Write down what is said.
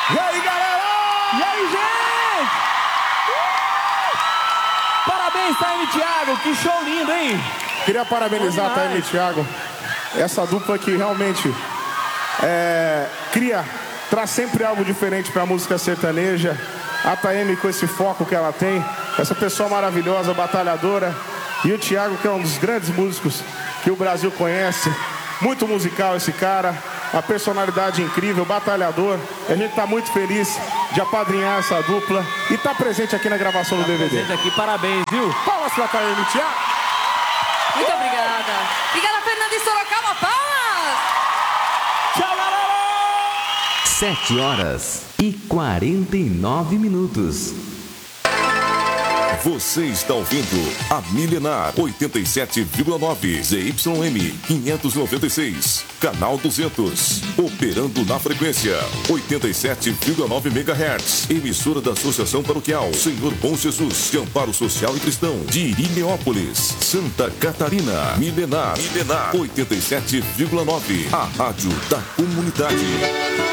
E aí, galera? E aí, gente? Parabéns, Taime e Thiago, que show lindo, hein? Queria parabenizar a Taime e Thiago. Essa dupla que realmente traz sempre algo diferente para a música sertaneja. A Taime com esse foco que ela tem, essa pessoa maravilhosa, batalhadora. E o Thiago, que é um dos grandes músicos que o Brasil conhece. Muito musical esse cara, a personalidade incrível, batalhador. E a gente está muito feliz de apadrinhar essa dupla e tá presente aqui na gravação do DVD. Presente aqui, parabéns, viu? Palmas pra Taime e Thiago. Muito obrigada. Obrigada, Fernanda de Sorocaba. Palmas! Tchau, galera! 7h49. Você está ouvindo a Milenar 87,9 ZYM 596, canal 200, operando na frequência 87,9 MHz, emissora da Associação Paroquial Senhor Bom Jesus de Amparo Social e Cristão de Irineópolis, Santa Catarina. Milenar 87,9, a rádio da comunidade.